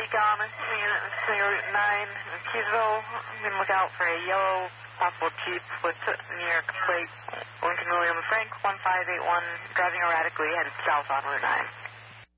gone. Route 9 in Keysville. You can look out for a yellow possible Jeep with New York plate. Lincoln William Frank 1581, driving erratically, headed south on Route 9.